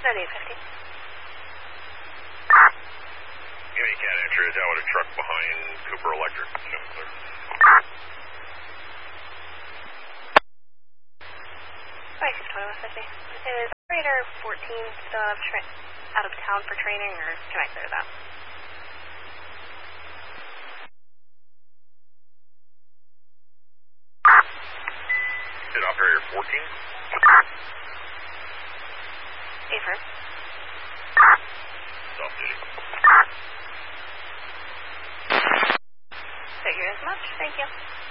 7850. Unity Cat Answer, is that what a truck behind Cooper Electric? No, sir. Right, 2150. Is operator 14 still out of town for training, or can I clear that? Is operator 14? Affirm. Off duty. Figure as much. Thank you.